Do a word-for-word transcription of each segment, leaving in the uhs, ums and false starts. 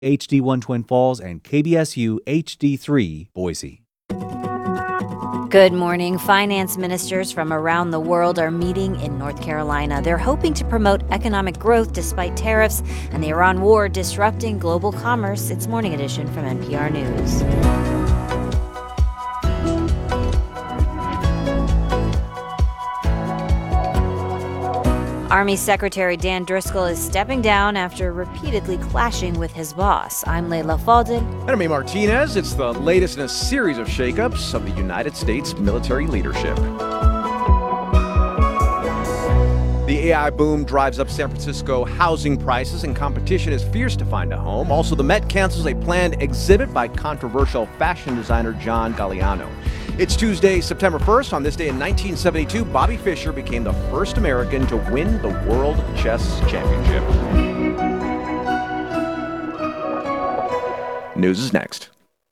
H D one Twin Falls, and K B S U H D three Boise. Good morning. Finance ministers from around the world are meeting in North Carolina. They're hoping to promote economic growth despite tariffs and the Iran war disrupting global commerce. It's Morning Edition from N P R News. Army Secretary Dan Driscoll is stepping down after repeatedly clashing with his boss. I'm Layla Faldin. And I'm A. Martinez. It's the latest in a series of shakeups of the United States military leadership. The A I boom drives up San Francisco housing prices, and competition is fierce to find a home. Also, the Met cancels a planned exhibit by controversial fashion designer John Galliano. It's Tuesday, September first. On this day in nineteen seventy-two, Bobby Fischer became the first American to win the World Chess Championship. News is next.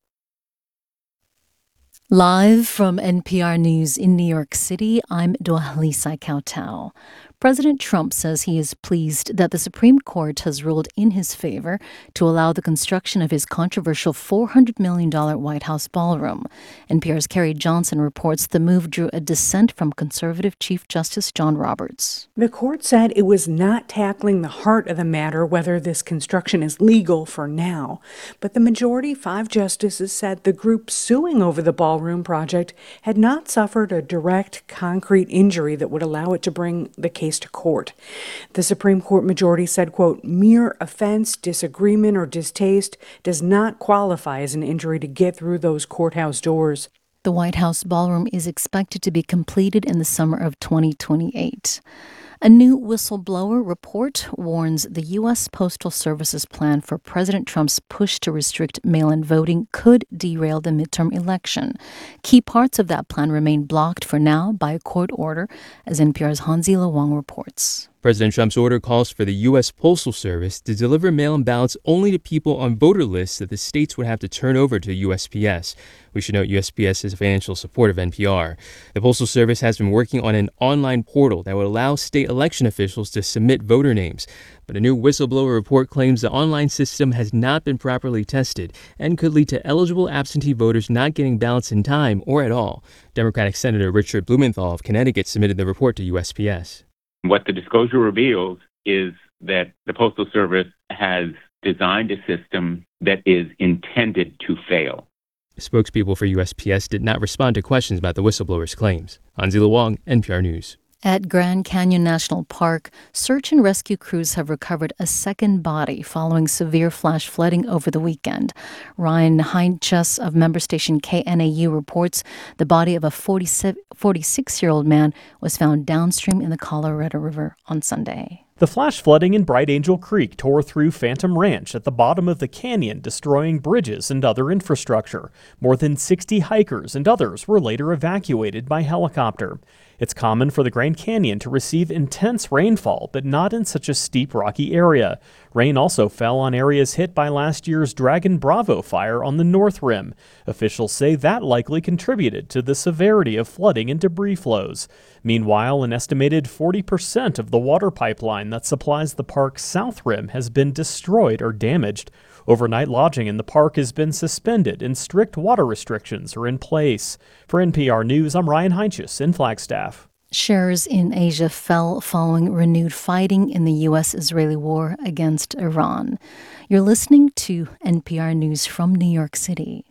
Live from N P R News in New York City, I'm Dwalisa Kautal. President Trump says he is pleased that the Supreme Court has ruled in his favor to allow the construction of his controversial four hundred million dollars White House ballroom. N P R's Carrie Johnson reports the move drew a dissent from conservative Chief Justice John Roberts. The court said it was not tackling the heart of the matter, whether this construction is legal for now. But the majority, five justices, said the group suing over the ballroom project had not suffered a direct, concrete injury that would allow it to bring the case to court. The Supreme Court majority said, quote, mere offense, disagreement, or distaste does not qualify as an injury to get through those courthouse doors. The White House ballroom is expected to be completed in the summer of twenty twenty-eight. A new whistleblower report warns the U S Postal Service's plan for President Trump's push to restrict mail-in voting could derail the midterm election. Key parts of that plan remain blocked for now by a court order, as N P R's Hanzila Wang reports. President Trump's order calls for the U S Postal Service to deliver mail-in ballots only to people on voter lists that the states would have to turn over to U S P S. We should note U S P S is a financial support of N P R. The Postal Service has been working on an online portal that would allow state election officials to submit voter names. But a new whistleblower report claims the online system has not been properly tested and could lead to eligible absentee voters not getting ballots in time or at all. Democratic Senator Richard Blumenthal of Connecticut submitted the report to U S P S. What the disclosure reveals is that the Postal Service has designed a system that is intended to fail. Spokespeople for U S P S did not respond to questions about the whistleblower's claims. Hanzila Wang, N P R News. At Grand Canyon National Park, search and rescue crews have recovered a second body following severe flash flooding over the weekend. Ryan Heinchus of member station K N A U reports the body of a forty-six-year-old man was found downstream in the Colorado River on Sunday. The flash flooding in Bright Angel Creek tore through Phantom Ranch at the bottom of the canyon, destroying bridges and other infrastructure. More than sixty hikers and others were later evacuated by helicopter. It's common for the Grand Canyon to receive intense rainfall, but not in such a steep, rocky area. Rain also fell on areas hit by last year's Dragon Bravo fire on the North Rim. Officials say that likely contributed to the severity of flooding and debris flows. Meanwhile, an estimated forty percent of the water pipeline that supplies the park's South Rim has been destroyed or damaged. Overnight lodging in the park has been suspended and strict water restrictions are in place. For N P R News, I'm Ryan Heinchus in Flagstaff. Shares in Asia fell following renewed fighting in the U S Israeli war against Iran. You're listening to N P R News from New York City.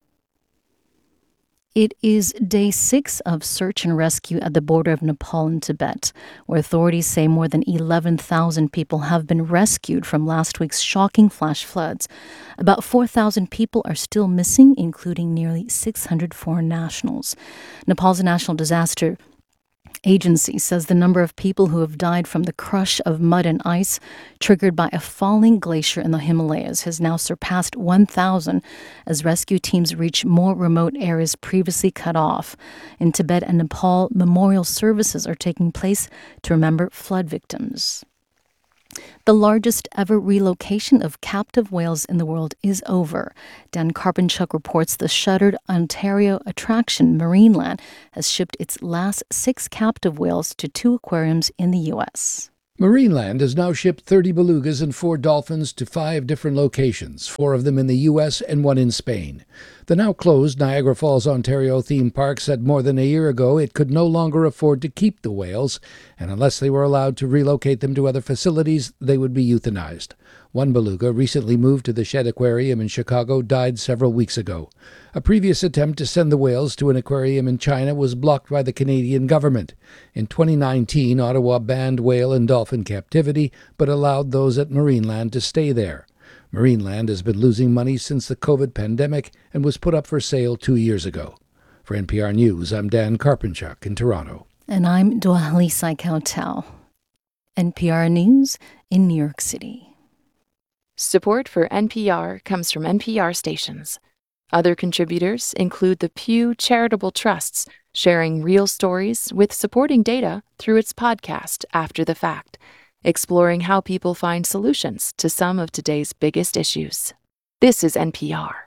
It is day six of search and rescue at the border of Nepal and Tibet, where authorities say more than eleven thousand people have been rescued from last week's shocking flash floods. About four thousand people are still missing, including nearly six hundred foreign nationals. Nepal's National Disaster Agency says the number of people who have died from the crush of mud and ice triggered by a falling glacier in the Himalayas has now surpassed one thousand as rescue teams reach more remote areas previously cut off. In Tibet and Nepal, memorial services are taking place to remember flood victims. The largest ever relocation of captive whales in the world is over. Dan Karpinchuk reports the shuttered Ontario attraction Marineland has shipped its last six captive whales to two aquariums in the U S. Marineland has now shipped thirty belugas and four dolphins to five different locations, four of them in the U S and one in Spain. The now closed Niagara Falls, Ontario theme park said more than a year ago it could no longer afford to keep the whales, and unless they were allowed to relocate them to other facilities, they would be euthanized. One beluga, recently moved to the Shedd Aquarium in Chicago, died several weeks ago. A previous attempt to send the whales to an aquarium in China was blocked by the Canadian government. In twenty nineteen, Ottawa banned whale and dolphin captivity, but allowed those at Marineland to stay there. Marineland has been losing money since the COVID pandemic and was put up for sale two years ago. For N P R News, I'm Dan Karpenchuk in Toronto. And I'm Dwalisai Kautal. N P R News in New York City. Support for N P R comes from N P R stations. Other contributors include the Pew Charitable Trusts, sharing real stories with supporting data through its podcast After the Fact, exploring how people find solutions to some of today's biggest issues. This is N P R.